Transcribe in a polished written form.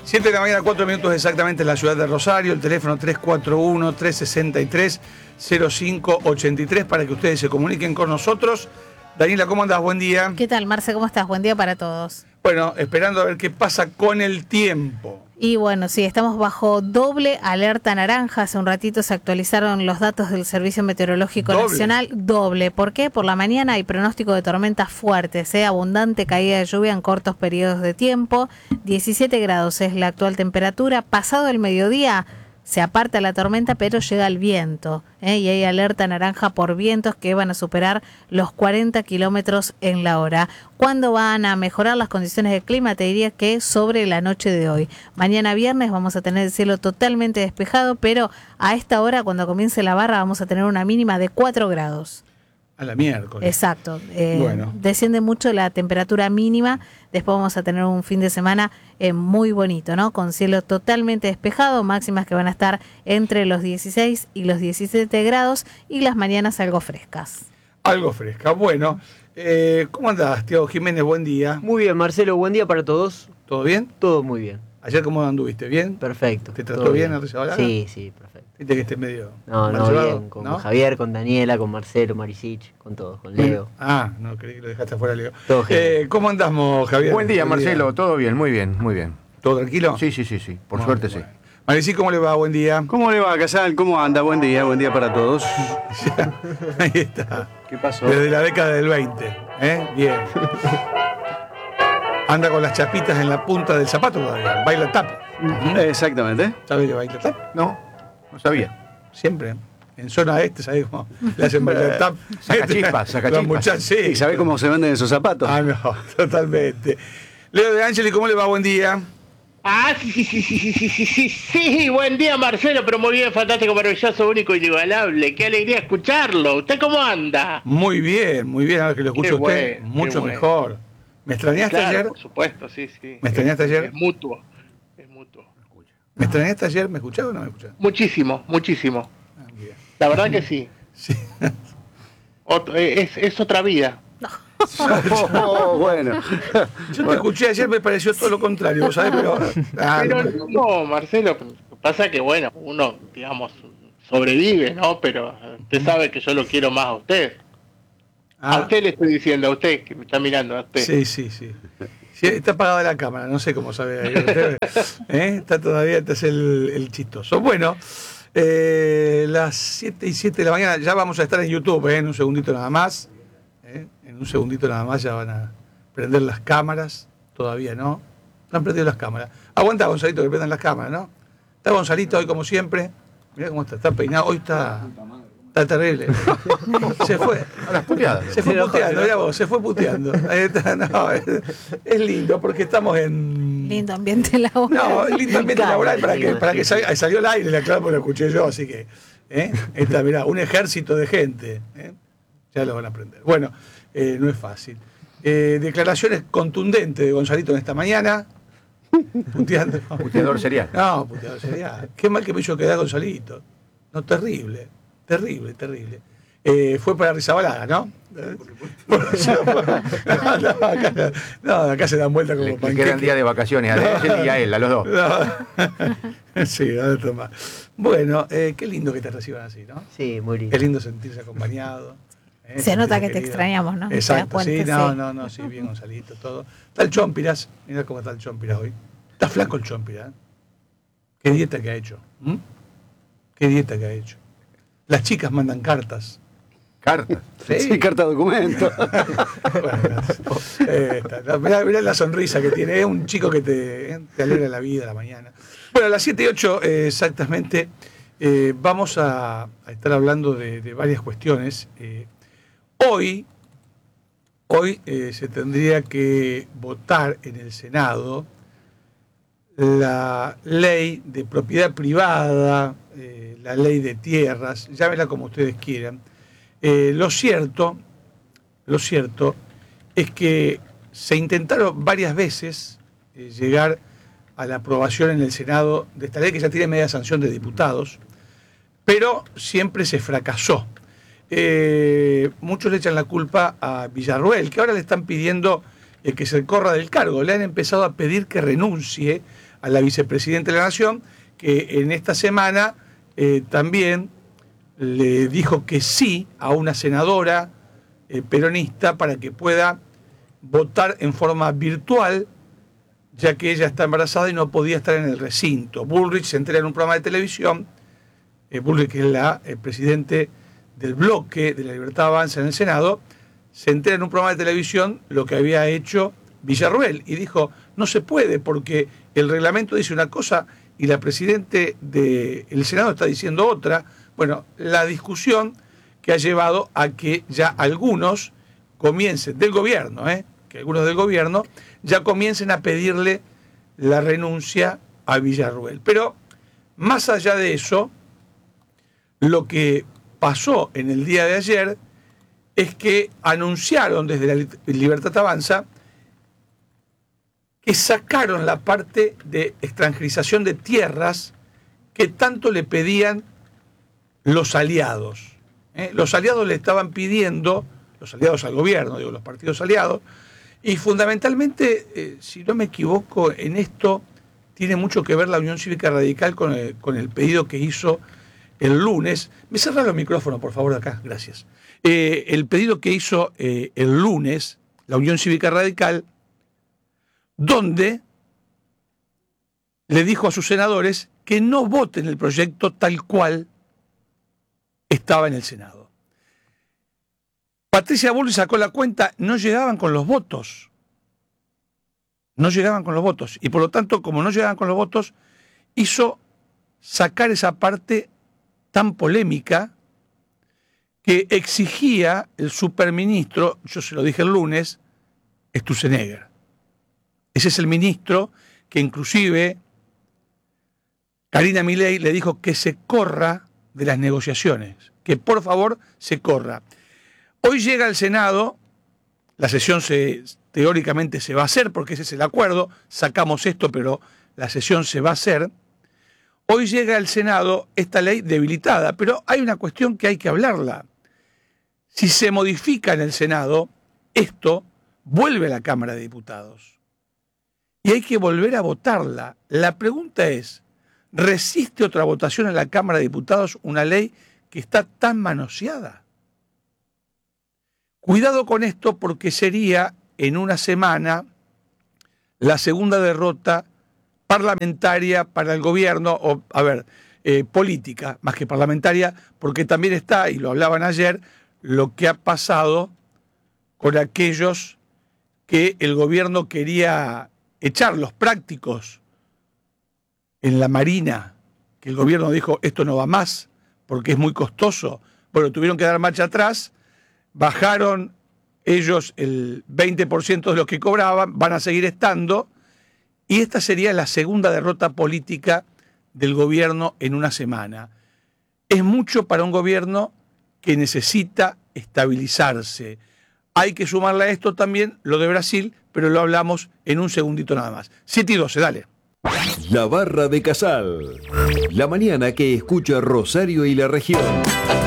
7 de la mañana, 4 minutos exactamente en la ciudad de Rosario. El teléfono 341-363-0583 para que ustedes se comuniquen con nosotros. Daniela, ¿cómo andás? Buen día. ¿Qué tal, Marce? ¿Cómo estás? Buen día para todos. Bueno, esperando a ver qué pasa con el tiempo. Y bueno, sí, estamos bajo doble alerta naranja. Hace un ratito se actualizaron los datos del Servicio Meteorológico Nacional. Doble. ¿Por qué? Por la mañana hay pronóstico de tormentas fuertes, abundante caída de lluvia en cortos periodos de tiempo. 17 grados es la actual temperatura. Pasado el mediodía se aparta la tormenta, pero llega el viento, y hay alerta naranja por vientos que van a superar los 40 kilómetros en la hora. ¿Cuándo van a mejorar las condiciones del clima? Te diría que sobre la noche de hoy. Mañana viernes vamos a tener el cielo totalmente despejado, pero a esta hora, cuando comience la barra, vamos a tener una mínima de 4 grados. A la miércoles. Exacto. Bueno. Desciende mucho la temperatura mínima. Después vamos a tener un fin de semana muy bonito, ¿no? Con cielo totalmente despejado, máximas que van a estar entre los 16 y los 17 grados y las mañanas algo frescas. Algo fresca. Bueno, ¿cómo andás, Tiago Jiménez? Buen día. Muy bien, Marcelo, buen día para todos. ¿Todo bien? Todo muy bien. ¿Ayer cómo anduviste? ¿Bien? Perfecto. ¿Te trató bien el Rizabalaga? Sí, perfecto. Viste que esté medio... No, llevado, bien, con ¿no? Javier, con Daniela, con Marcelo, Maricich, con todos, con Leo. No, creí que lo dejaste afuera, Leo. Todo genial. ¿Cómo andamos, Javier? Buen día, Marcelo, todo bien, muy bien. ¿Todo tranquilo? Sí, por suerte sí. Maricí, ¿cómo le va? Buen día. ¿Cómo le va, Casal? ¿Cómo anda? Buen día para todos. Ahí está. ¿Qué pasó? Desde la década del 20. Bien. Anda con las chapitas en la punta del zapato todavía. Baila tap. Exactamente. ¿Sabes que baila tap? No sabía. Siempre. En zona este, ¿sabes cómo le hacen bailar tap? Sacachispas. Los muchachos, sí. ¿Y sabe cómo se venden esos zapatos? No, totalmente. Leo de Ángeli, ¿cómo le va? Buen día. Sí, buen día, Marcelo, pero muy bien, fantástico, maravilloso, único, inigualable. Qué alegría escucharlo. ¿Usted cómo anda? Muy bien, ahora que lo escucho a usted, mucho mejor. ¿Me extrañaste ayer? Por supuesto, sí. ¿Me extrañaste ayer? Es mutuo. ¿Me extrañaste ayer? ¿Me escuchaba o no me escuchaba? Muchísimo. Bien. La verdad que sí. Sí. Es otra vida. Bueno. Yo te escuché ayer, me pareció todo lo contrario, ¿sabes? Pero no, Marcelo, pasa que, bueno, uno, digamos, sobrevive, ¿no? Pero usted sabe que yo lo quiero más a usted. A usted le estoy diciendo, a usted que me está mirando, a usted. Sí. Sí, está apagada la cámara, no sé cómo sabe. Está todavía, te hace el chistoso. Bueno, las 7:07 de la mañana, ya vamos a estar en YouTube, en un segundito nada más. En un segundito nada más ya van a prender las cámaras. Todavía no han prendido las cámaras. Aguanta, Gonzalito, que prendan las cámaras, ¿no? Está Gonzalito hoy como siempre. Mirá cómo está peinado. Hoy está terrible. Se fue. A las puteadas. Se fue puteando, mirá vos, se fue puteando. Ahí está, no, es lindo porque estamos en... Lindo ambiente laboral. No, lindo ambiente laboral para que salió al aire, la clave, porque lo escuché yo, así que... Está, mirá, un ejército de gente. Ya lo van a aprender. Bueno, no es fácil. Declaraciones contundentes de Gonzalito en esta mañana. Puteando. Puteador serial. No, puteador serial. Qué mal que me hizo quedar Gonzalito. No, terrible. Fue para Rizabalaga, ¿no? Acá se dan vuelta como Le quedan días de vacaciones a él y a él, a los dos. Sí, a ver, toma. Bueno, qué lindo que te reciban así, ¿no? Sí, muy lindo. Qué lindo sentirse acompañado. Se nota que querido. te extrañamos, ¿no? Exacto, sí, no, sí, bien Gonzalito, todo. Está el Chompiras, mira cómo está el Chompiras hoy. Está flaco el Chompiras. Qué dieta que ha hecho. Qué dieta que ha hecho. Las chicas mandan cartas. ¿Cartas? Sí, carta documento. Bueno, mirá la sonrisa que tiene. Es un chico que te alegra la vida a la mañana. Bueno, a las 7:08 exactamente vamos a estar hablando de varias cuestiones. Hoy se tendría que votar en el Senado la ley de propiedad privada, la ley de tierras, llámela como ustedes quieran. Lo cierto es que se intentaron varias veces llegar a la aprobación en el Senado de esta ley que ya tiene media sanción de diputados, pero siempre se fracasó. Muchos le echan la culpa a Villarruel, que ahora le están pidiendo que se corra del cargo. Le han empezado a pedir que renuncie a la vicepresidenta de la Nación, que en esta semana también le dijo que sí a una senadora peronista para que pueda votar en forma virtual, ya que ella está embarazada y no podía estar en el recinto. Bullrich se entera en un programa de televisión, Bullrich, que es la presidente del bloque de la Libertad Avanza en el Senado, se entera en un programa de televisión lo que había hecho Villarruel y dijo, no se puede porque el reglamento dice una cosa y la presidente del Senado está diciendo otra. Bueno, la discusión que ha llevado a que ya algunos comiencen, del gobierno, que algunos del gobierno ya comiencen a pedirle la renuncia a Villarruel. Pero más allá de eso, lo que pasó en el día de ayer es que anunciaron desde la Libertad Avanza que sacaron la parte de extranjerización de tierras que tanto le pedían los aliados. Los aliados le estaban pidiendo, los aliados al gobierno, digo, los partidos aliados, y fundamentalmente, si no me equivoco, en esto tiene mucho que ver la Unión Cívica Radical con el pedido que hizo el lunes. ¿Me cerrás los micrófonos, por favor, de acá? Gracias. El pedido que hizo el lunes la Unión Cívica Radical, donde le dijo a sus senadores que no voten el proyecto tal cual estaba en el Senado. Patricia Bullrich sacó la cuenta, no llegaban con los votos. No llegaban con los votos. Y por lo tanto, como no llegaban con los votos, hizo sacar esa parte tan polémica que exigía el superministro, yo se lo dije el lunes, Sturzenegger. Ese es el ministro que inclusive Karina Milei le dijo que se corra de las negociaciones, que por favor se corra. Hoy llega al Senado, la sesión teóricamente se va a hacer, porque ese es el acuerdo, sacamos esto, pero la sesión se va a hacer. Hoy llega al Senado esta ley debilitada, pero hay una cuestión que hay que hablarla. Si se modifica en el Senado, esto vuelve a la Cámara de Diputados. Y hay que volver a votarla. La pregunta es, ¿resiste otra votación en la Cámara de Diputados una ley que está tan manoseada? Cuidado con esto porque sería en una semana la segunda derrota parlamentaria para el gobierno, o política más que parlamentaria, porque también está, y lo hablaban ayer, lo que ha pasado con aquellos que el gobierno quería echar, los prácticos en la Marina, que el gobierno dijo esto no va más porque es muy costoso. Bueno, tuvieron que dar marcha atrás, bajaron ellos el 20% de lo que cobraban, van a seguir estando, y esta sería la segunda derrota política del gobierno en una semana. Es mucho para un gobierno que necesita estabilizarse. Hay que sumarle a esto también lo de Brasil, pero lo hablamos en un segundito nada más. 7:12, dale. La Barra de Casal. La mañana que escucha Rosario y la región.